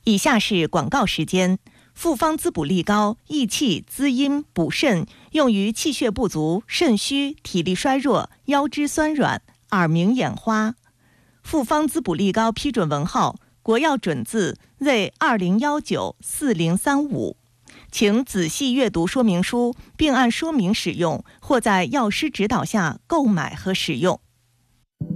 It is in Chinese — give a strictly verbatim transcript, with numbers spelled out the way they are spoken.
以下是广告时间。复方滋补力高，益气滋阴补肾，用于气血不足、肾虚、体力衰弱、腰肢酸软、耳鸣眼花。复方滋补力高批准文号国药准字 Z 二零一九四零三五，请仔细阅读说明书，并按说明使用，或在药师指导下购买和使用。